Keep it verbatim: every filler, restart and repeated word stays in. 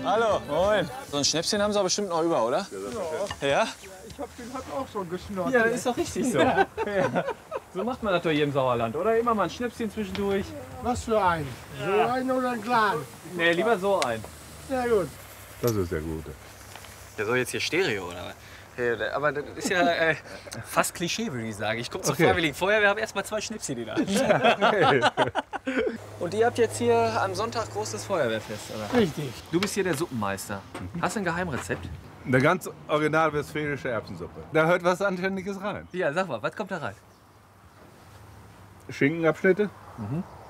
Hallo. Moin. So ein Schnäpschen haben Sie aber bestimmt noch über, oder? Ja. Ja? Ich hab den hat auch schon geschnurrt. Ja, das ist doch richtig so. Ja. Ja. So macht man das doch hier im Sauerland, oder? Immer mal ein Schnäpschen zwischendurch. Was für ein? So ein oder ein kleinen? Nee, lieber so ein. Ja gut. Das ist der Gute. Der soll jetzt hier Stereo, oder? Ja, aber das ist ja äh, fast Klischee, würde ich sagen. Ich komme zur Okay. Freiwilligen Feuerwehr, habe erst mal zwei Schnäpschen in der Hand. Und ihr habt jetzt hier am Sonntag großes Feuerwehrfest, oder? Richtig. Du bist hier der Suppenmeister. Hast du ein Geheimrezept? Eine ganz original westfälische Erbsensuppe. Da hört was Anständiges rein. Ja, sag mal, was kommt da rein? Schinkenabschnitte,